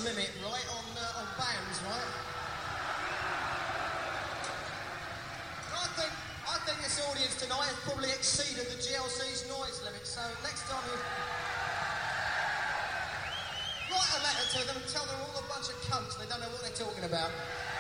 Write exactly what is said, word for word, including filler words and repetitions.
limit, right, on uh, on bands, right? I think I think this audience tonight has probably exceeded the G L C's noise limit. So next time you write a letter to them and tell them all a bunch of cunts. They don't know what they're talking about.